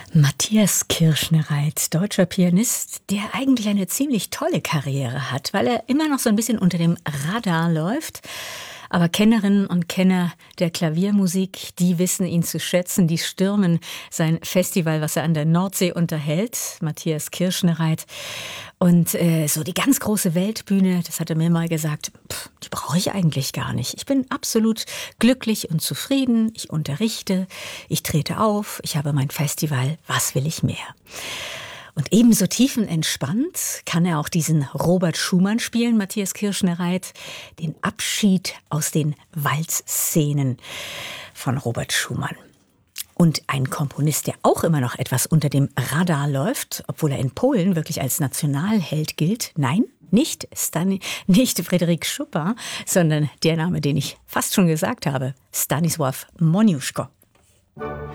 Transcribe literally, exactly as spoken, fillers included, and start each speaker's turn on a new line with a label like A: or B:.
A: Matthias Kirschnereit, deutscher Pianist, der eigentlich eine ziemlich tolle Karriere hat, weil er immer noch so ein bisschen unter dem Radar läuft. Aber Kennerinnen und Kenner der Klaviermusik, die wissen ihn zu schätzen. Die stürmen sein Festival, was er an der Nordsee unterhält, Matthias Kirschnereit. Und äh, so die ganz große Weltbühne, das hat er mir mal gesagt, pff, die brauche ich eigentlich gar nicht. Ich bin absolut glücklich und zufrieden. Ich unterrichte, ich trete auf, ich habe mein Festival. Was will ich mehr? Und ebenso tiefenentspannt kann er auch diesen Robert Schumann spielen, Matthias Kirschnereit, den Abschied aus den Waldszenen von Robert Schumann. Und ein Komponist, der auch immer noch etwas unter dem Radar läuft, obwohl er in Polen wirklich als Nationalheld gilt. Nein, nicht Stani, nicht Frédéric Chopin, sondern der Name, den ich fast schon gesagt habe, Stanisław Moniuszko.